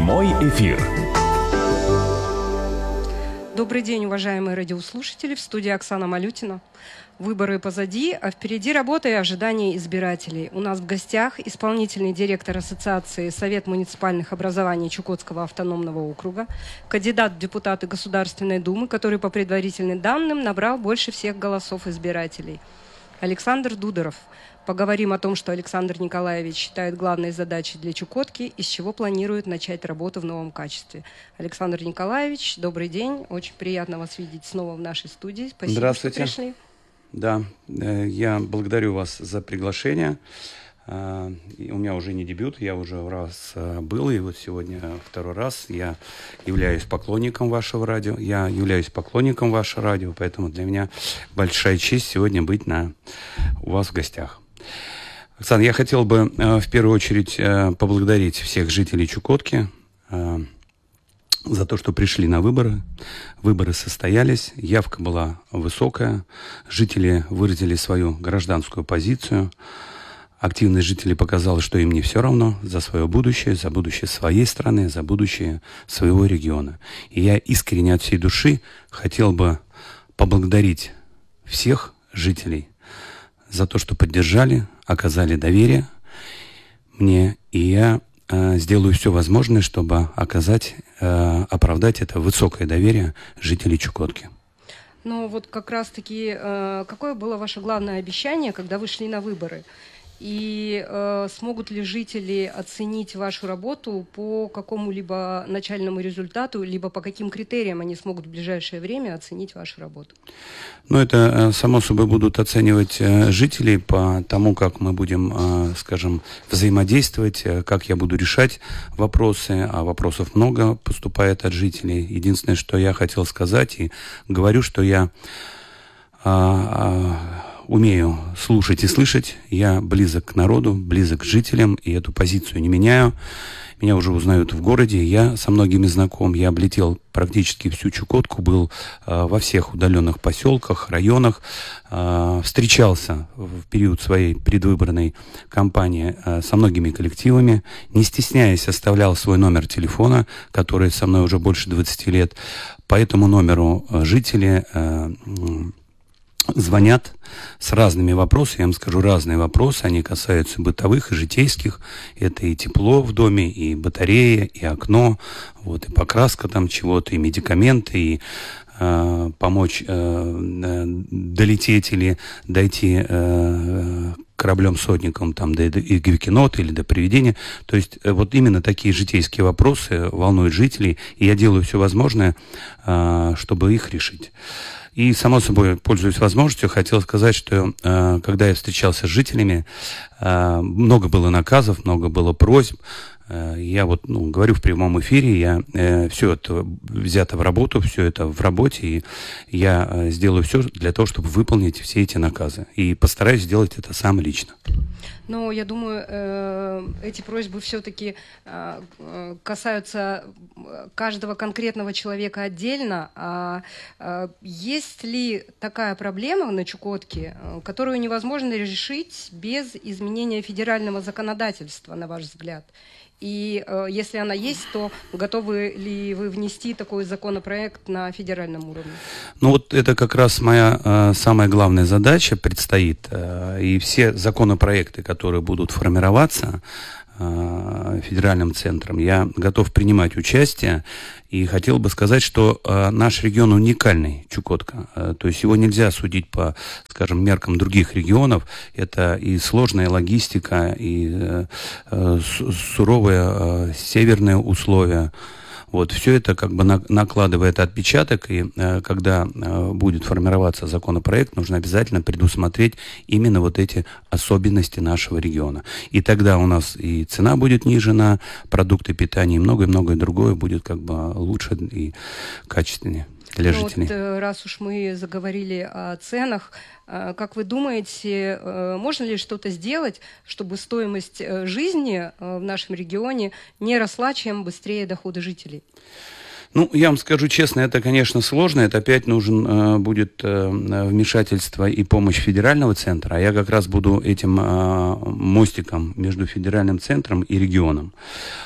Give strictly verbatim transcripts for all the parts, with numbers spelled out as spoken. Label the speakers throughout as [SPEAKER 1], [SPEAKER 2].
[SPEAKER 1] Прямой эфир.
[SPEAKER 2] Добрый день, уважаемые радиослушатели. В студии Оксана Малютина. Выборы позади, а впереди работа и ожидания избирателей. У нас в гостях исполнительный директор Ассоциации Совет муниципальных образований Чукотского автономного округа, кандидат в депутаты Государственной Думы, который по предварительным данным набрал больше всех голосов избирателей. Александр Дудоров. Поговорим о том, что Александр Николаевич считает главной задачей для Чукотки и с чего планирует начать работу в новом качестве. Александр Николаевич, добрый день. Очень приятно вас видеть снова в нашей студии. Спасибо,
[SPEAKER 3] Здравствуйте.
[SPEAKER 2] что пришли.
[SPEAKER 3] Да, я благодарю вас за приглашение. У меня уже не дебют, я уже раз был, и вот сегодня второй раз. Я являюсь поклонником вашего радио. Я являюсь поклонником вашего радио, поэтому для меня большая честь сегодня быть на, у вас в гостях. Оксана, я хотел бы в первую очередь поблагодарить всех жителей Чукотки за то, что пришли на выборы. Выборы состоялись, явка была высокая, жители выразили свою гражданскую позицию. Активность жителей показала, что им не все равно за свое будущее, за будущее своей страны, за будущее своего региона. И я искренне от всей души хотел бы поблагодарить всех жителей за то, что поддержали, оказали доверие мне, и я э, сделаю все возможное, чтобы оказать, э, оправдать это высокое доверие жителей Чукотки.
[SPEAKER 2] Ну вот как раз-таки, э, какое было ваше главное обещание, когда вы шли на выборы? И э, смогут ли жители оценить вашу работу по какому-либо начальному результату, либо по каким критериям они смогут в ближайшее время оценить вашу работу?
[SPEAKER 3] Ну, это, само собой, будут оценивать жители по тому, как мы будем, скажем, взаимодействовать, как я буду решать вопросы, а вопросов много поступает от жителей. Единственное, что я хотел сказать, и говорю, что я умею слушать и слышать, я близок к народу, близок к жителям, и эту позицию не меняю. Меня уже узнают в городе, я со многими знаком, я облетел практически всю Чукотку, был э, во всех удаленных поселках, районах, э, встречался в период своей предвыборной кампании э, со многими коллективами, не стесняясь оставлял свой номер телефона, который со мной уже больше двадцати лет. По этому номеру э, жители э, звонят с разными вопросами, я вам скажу, разные вопросы, они касаются бытовых и житейских, это и тепло в доме, и батарея, и окно, вот, и покраска там чего-то, и медикаменты, и э, помочь э, долететь или дойти э, кораблем-сотником там, до Игвикинота или до Приведения. То есть э, вот именно такие житейские вопросы волнуют жителей, и я делаю все возможное, э, чтобы их решить. И, само собой, пользуясь возможностью, хотел сказать, что э, когда я встречался с жителями, э, много было наказов, много было просьб. Э, я вот, ну, говорю в прямом эфире, я э, все это взято в работу, все это в работе, и я э, сделаю все для того, чтобы выполнить все эти наказы. И постараюсь сделать это сам лично.
[SPEAKER 2] Но я думаю, э, эти просьбы все-таки э, касаются каждого конкретного человека отдельно. А э, есть ли такая проблема на Чукотке, э, которую невозможно решить без изменения федерального законодательства, на ваш взгляд? И э, если она есть, то готовы ли вы внести такой законопроект на федеральном уровне?
[SPEAKER 3] Ну вот это как раз моя э, самая главная задача предстоит. Э, и все законопроекты, которые будут формироваться э, федеральным центром, я готов принимать участие. И хотел бы сказать, что э, наш регион уникальный, Чукотка. Э, то есть его нельзя судить по, скажем, меркам других регионов. Это и сложная логистика, и э, э, суровые э, северные условия. Вот, все это как бы на, накладывает отпечаток, и э, когда э, будет формироваться законопроект, нужно обязательно предусмотреть именно вот эти особенности нашего региона. И тогда у нас и цена будет ниже на продукты питания, и многое-многое другое будет как бы лучше и качественнее для
[SPEAKER 2] ну
[SPEAKER 3] жителей.
[SPEAKER 2] Вот, раз уж мы заговорили о ценах, как вы думаете, можно ли что-то сделать, чтобы стоимость жизни в нашем регионе не росла, чем быстрее доходы жителей?
[SPEAKER 3] Ну, я вам скажу честно, это, конечно, сложно. Это опять нужен э, будет э, вмешательство и помощь федерального центра. А я как раз буду этим э, мостиком между федеральным центром и регионом.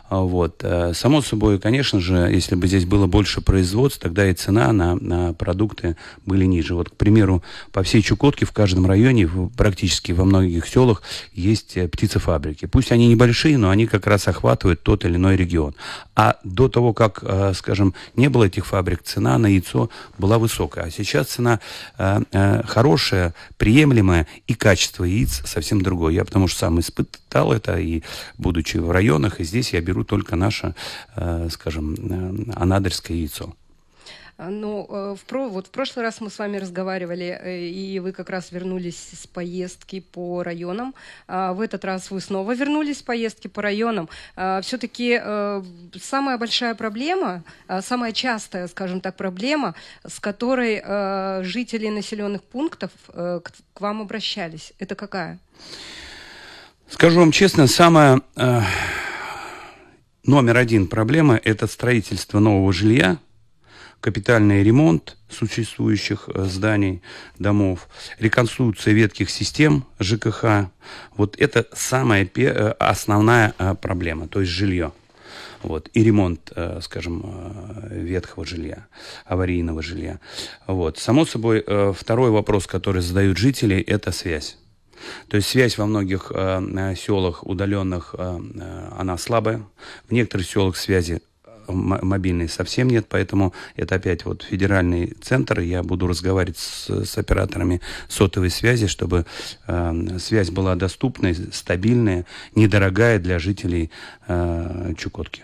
[SPEAKER 3] Вот. Само собой, конечно же, если бы здесь было больше производств, тогда и цена на, на продукты были ниже. Вот, к примеру, по всей Чукотке в каждом районе, практически во многих селах, есть птицефабрики. Пусть они небольшие, но они как раз охватывают тот или иной регион. А до того, как, скажем, не было этих фабрик, цена на яйцо была высокая. А сейчас цена хорошая, приемлемая, и качество яиц совсем другое. Я потому что сам испытал это, и будучи в районах, и здесь я беру только наше, скажем, анадырское яйцо.
[SPEAKER 2] Ну, в, про, вот в прошлый раз мы с вами разговаривали, и вы как раз вернулись с поездки по районам. В этот раз вы снова вернулись с поездки по районам. Все-таки самая большая проблема, самая частая, скажем так, проблема, с которой жители населенных пунктов к вам обращались, это какая?
[SPEAKER 3] Скажу вам честно, самая э, номер один проблема – это строительство нового жилья, капитальный ремонт существующих зданий, домов, реконструкция ветхих систем ЖКХ. Вот это самая основная проблема, то есть жилье. Вот, и ремонт, скажем, ветхого жилья, аварийного жилья. Вот. Само собой, второй вопрос, который задают жители, это связь. То есть связь во многих э, селах удаленных, э, она слабая. В некоторых селах связи мобильной совсем нет, поэтому это опять вот федеральный центр. Я буду разговаривать с, с операторами сотовой связи, чтобы э, связь была доступной, стабильная, недорогая для жителей э, Чукотки.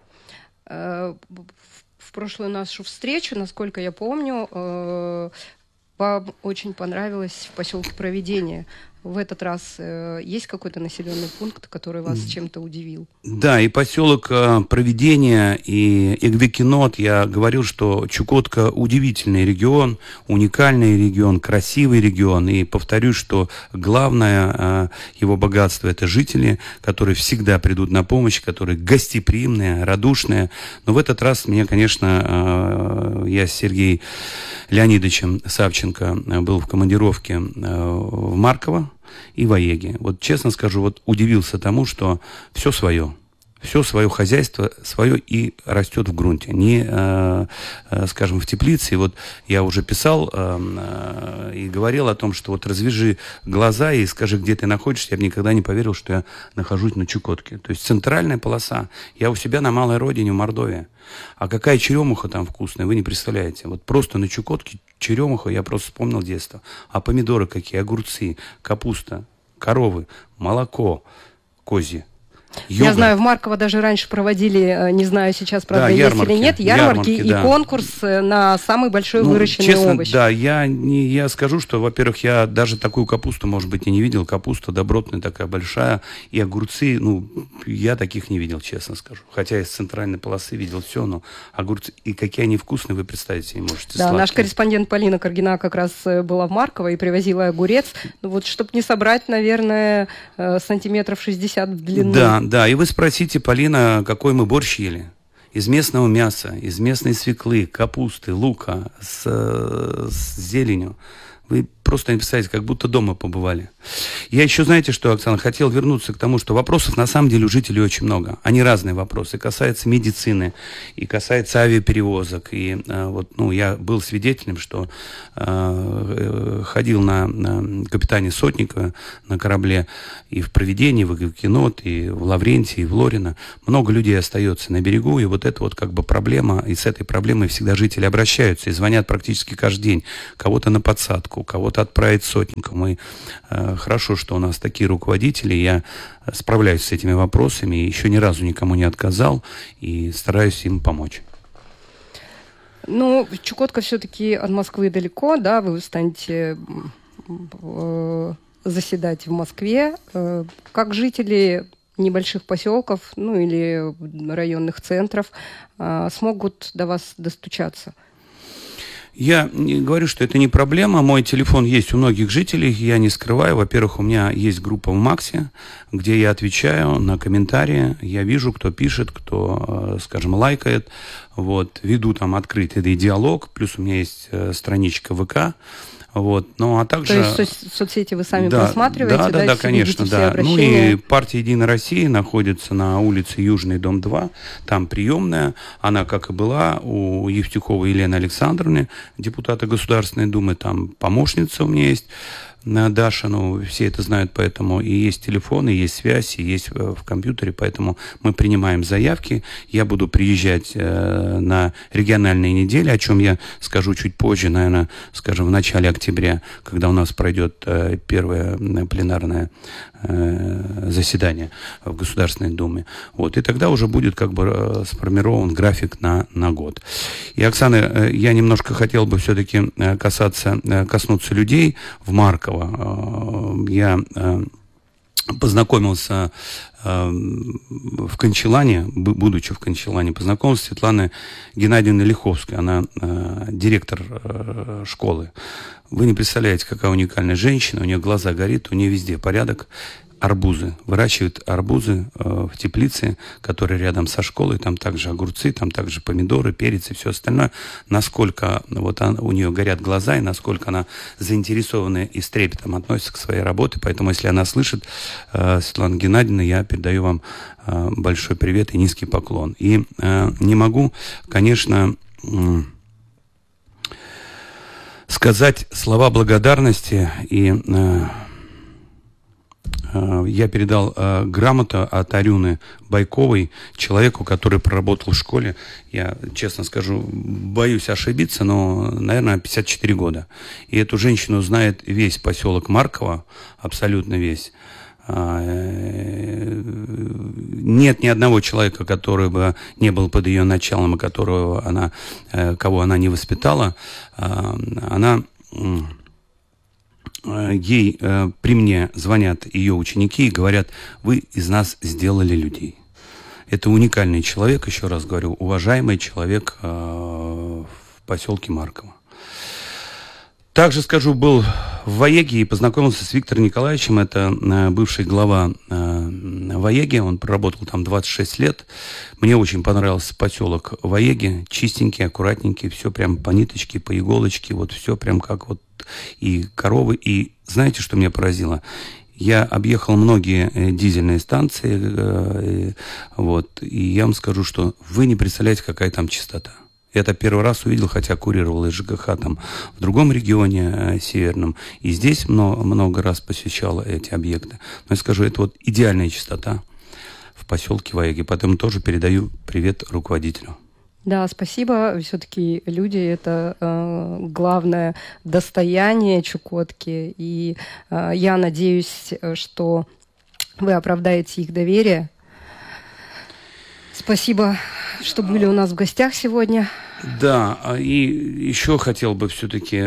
[SPEAKER 2] В прошлую нашу встречу, насколько я помню, э, вам очень понравилось в поселке Провидение. В этот раз э, есть какой-то населенный пункт, который вас чем-то удивил?
[SPEAKER 3] Да, и поселок э, Провидение, и Игвикинот. Я говорил, что Чукотка удивительный регион, уникальный регион, красивый регион. И повторюсь, что главное э, его богатство – это жители, которые всегда придут на помощь, которые гостеприимные, радушные. Но в этот раз мне, конечно, э, я с Сергеем Леонидовичем Савченко был в командировке э, в Марково и в Аеге. Вот честно скажу, вот удивился тому, что все свое. Все свое хозяйство свое и растет в грунте, не, э, э, скажем, в теплице. И вот я уже писал э, э, и говорил о том, что вот развяжи глаза и скажи, где ты находишься. Я бы никогда не поверил, что я нахожусь на Чукотке. То есть центральная полоса. Я у себя на малой родине в Мордовии. А какая черемуха там вкусная, вы не представляете. Вот просто на Чукотке черемуха, я просто вспомнил детство. А помидоры какие, огурцы, капуста, коровы, молоко козье. Йогурт.
[SPEAKER 2] Я знаю, в Марково даже раньше проводили, не знаю сейчас, правда, да, есть ярмарки, или нет, ярмарки, ярмарки и да. конкурс на самый большой ну, выращенный
[SPEAKER 3] честно,
[SPEAKER 2] овощ.
[SPEAKER 3] Да, я, не, я скажу, что, во-первых, я даже такую капусту, может быть, и не видел. Капуста добротная такая большая, и огурцы, ну, я таких не видел, честно скажу. Хотя из центральной полосы видел все, но огурцы, и какие они вкусные, вы представить себе не можете.
[SPEAKER 2] Да,
[SPEAKER 3] сладкие.
[SPEAKER 2] Наш корреспондент Полина Каргина как раз была в Марково и привозила огурец. Ну, вот, чтобы не собрать, наверное, сантиметров шестьдесят в длину.
[SPEAKER 3] Да, да, и вы спросите, Полина, какой мы борщ ели? Из местного мяса, из местной свеклы, капусты, лука, с, с зеленью. Вы просто не представляете, как будто дома побывали. Я еще, знаете что, Оксана, хотел вернуться к тому, что вопросов на самом деле у жителей очень много. Они разные вопросы. Касается медицины, и касается авиаперевозок. И э, вот, ну, я был свидетелем, что э, ходил на, на капитане Сотникова на корабле и в Провидении, в Игвикинот, и в Лаврентии, и в Лорино. Много людей остается на берегу, и вот это вот как бы проблема, и с этой проблемой всегда жители обращаются, и звонят практически каждый день. Кого-то на подсадку, кого-то отправить Сотников. Мы э, хорошо, что у нас такие руководители. Я справляюсь с этими вопросами, и еще ни разу никому не отказал, и стараюсь им помочь.
[SPEAKER 2] Ну, Чукотка все-таки от Москвы далеко, да, вы станете э, заседать в Москве. Э, как жители небольших поселков, ну, или районных центров э, смогут до вас достучаться?
[SPEAKER 3] Я не говорю, что это не проблема. Мой телефон есть у многих жителей, я не скрываю. Во-первых, у меня есть группа в Максе, где я отвечаю на комментарии. Я вижу, кто пишет, кто, скажем, лайкает. Вот, веду там открытый диалог. Плюс у меня есть страничка ВК. Вот. Ну, а также...
[SPEAKER 2] То есть со- соцсети вы сами
[SPEAKER 3] да,
[SPEAKER 2] просматриваете,
[SPEAKER 3] да, да,
[SPEAKER 2] да,
[SPEAKER 3] да, конечно, да. Ну и партия «Единая Россия» находится на улице Южный, дом два, там приемная, она, как и была, у Евтюховой Елены Александровны, депутата Государственной Думы, там помощница у меня есть, Даша, ну, все это знают, поэтому и есть телефон, и есть связь, и есть в компьютере, поэтому мы принимаем заявки. Я буду приезжать э, на региональные недели, о чем я скажу чуть позже, наверное, скажем, в начале октября, когда у нас пройдет э, первое пленарное э, заседание в Государственной Думе. Вот, и тогда уже будет как бы э, сформирован график на, на год. И, Оксана, э, я немножко хотел бы все-таки э, касаться, э, коснуться людей в Марково. Я познакомился в Кончалане, будучи в Кончалане, познакомился с Светланой Геннадьевной Лиховской. Она директор школы. Вы не представляете, какая уникальная женщина. У нее глаза горят, у нее везде порядок. Арбузы. Выращивают арбузы э, в теплице, которая рядом со школой. Там также огурцы, там также помидоры, перец и все остальное. Насколько вот она, у нее горят глаза, и насколько она заинтересована и с трепетом относится к своей работе. Поэтому, если она слышит, э, Светлана Геннадьевна, я передаю вам э, большой привет и низкий поклон. И э, не могу, конечно, э, сказать слова благодарности и... Э, Я передал э, грамоту от Арюны Байковой, человеку, который проработал в школе. Я, честно скажу, боюсь ошибиться, но, наверное, пятьдесят четыре года. И эту женщину знает весь поселок Марково, абсолютно весь. Нет ни одного человека, который бы не был под ее началом, и которого она, кого она не воспитала. Она... Ей э, при мне звонят ее ученики и говорят: вы из нас сделали людей. Это уникальный человек, еще раз говорю, уважаемый человек э, в поселке Марково. Также скажу, был в ВАЕГе и познакомился с Виктором Николаевичем, это э, бывший глава э, ВАЕГи, он проработал там двадцать шесть лет. Мне очень понравился поселок ВАЕГи, чистенький, аккуратненький, все прям по ниточке, по иголочке, вот все прям как вот и коровы. И знаете, что меня поразило? Я объехал многие э, дизельные станции, э, э, вот, и я вам скажу, что вы не представляете, какая там чистота. Я это первый раз увидел, хотя курировал из ЖКХ там в другом регионе э, северном, и здесь много, много раз посещал эти объекты. Но я скажу, это вот идеальная чистота в поселке ВАЕГи, поэтому тоже передаю привет руководителю.
[SPEAKER 2] Да, спасибо. Все-таки люди — это э, главное достояние Чукотки. И э, я надеюсь, что вы оправдаете их доверие. Спасибо, что были у нас в гостях сегодня.
[SPEAKER 3] Да, и еще хотел бы все-таки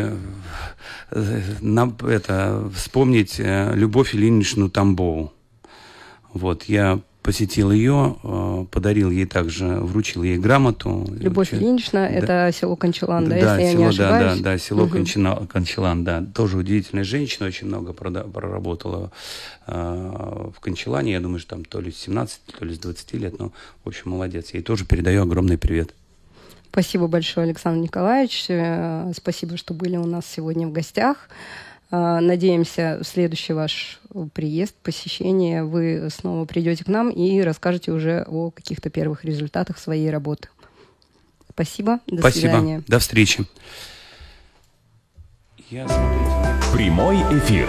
[SPEAKER 3] это, вспомнить Любовь Ильиничну Тамбову. Вот, я посетил ее, подарил ей также, вручил ей грамоту.
[SPEAKER 2] Любовь Ильинична, да. Это село Кончалан, да,
[SPEAKER 3] да,
[SPEAKER 2] если
[SPEAKER 3] село,
[SPEAKER 2] я не ошибаюсь?
[SPEAKER 3] Да, да, да, село
[SPEAKER 2] угу.
[SPEAKER 3] Кончина, Кончалан, да. Тоже удивительная женщина, очень много проработала э, в Кончалане. Я думаю, что там то ли с семнадцати, то ли с двадцати лет, но, в общем, молодец. Ей тоже передаю огромный привет.
[SPEAKER 2] Спасибо большое, Александр Николаевич. Спасибо, что были у нас сегодня в гостях. Надеемся, в следующий ваш приезд, посещение, вы снова придете к нам и расскажете уже о каких-то первых результатах своей работы. Спасибо. До
[SPEAKER 3] Спасибо.
[SPEAKER 2] свидания.
[SPEAKER 3] До встречи. Я смотрю...
[SPEAKER 1] Прямой эфир.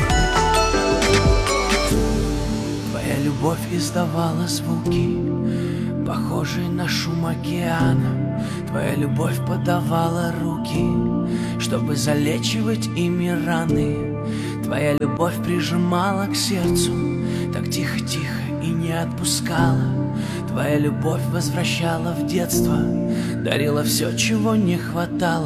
[SPEAKER 4] Твоя любовь издавала звуки, похожие на шум океана. Твоя любовь подавала руки, чтобы залечивать ими раны. Твоя любовь прижимала к сердцу, так тихо-тихо и не отпускала. Твоя любовь возвращала в детство, дарила все, чего не хватало.